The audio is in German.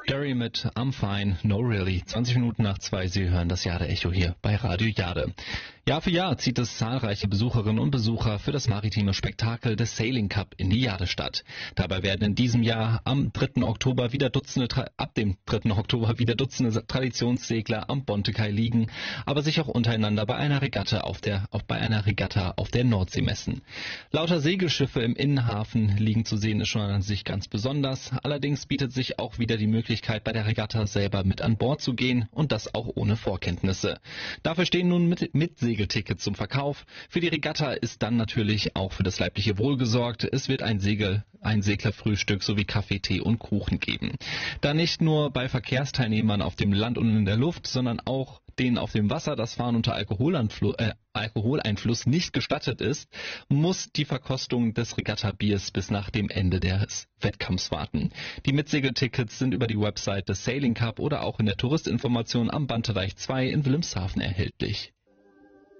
Jerry mit I'm Fine, No Really. 20 Minuten nach 2, Sie hören das Jade-Echo hier bei Radio Jade. Jahr für Jahr zieht es zahlreiche Besucherinnen und Besucher für das maritime Spektakel des Sailing Cup in die Jadestadt. Dabei werden in diesem Jahr ab dem 3. Oktober wieder Dutzende Traditionssegler am Bontekai liegen, aber sich auch untereinander bei einer Regatta auf der Nordsee messen. Lauter Segelschiffe im Innenhafen liegen zu sehen ist schon an sich ganz besonders. Allerdings bietet sich auch wieder die Möglichkeit, bei der Regatta selber mit an Bord zu gehen und das auch ohne Vorkenntnisse. Dafür stehen nun mit Segeltickets zum Verkauf. Für die Regatta ist dann natürlich auch für das leibliche Wohl gesorgt. Es wird ein Seglerfrühstück sowie Kaffee, Tee und Kuchen geben. Da nicht nur bei Verkehrsteilnehmern auf dem Land und in der Luft, sondern auch denen auf dem Wasser das Fahren unter Alkoholeinfluss nicht gestattet ist, muss die Verkostung des Regatta-Biers bis nach dem Ende des Wettkampfs warten. Die Mitsegeltickets sind über die Website des Sailing Cup oder auch in der Touristinformation am Bantereich 2 in Wilhelmshaven erhältlich.